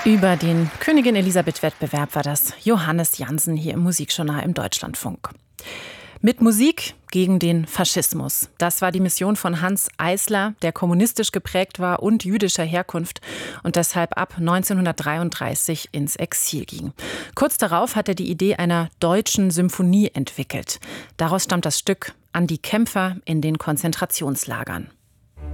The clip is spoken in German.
Über den Königin Elisabeth-Wettbewerb war das Johannes Jansen hier im Musikjournal im Deutschlandfunk. Mit Musik gegen den Faschismus. Das war die Mission von Hanns Eisler, der kommunistisch geprägt war und jüdischer Herkunft und deshalb ab 1933 ins Exil ging. Kurz darauf hat er die Idee einer deutschen Symphonie entwickelt. Daraus stammt das Stück An die Kämpfer in den Konzentrationslagern.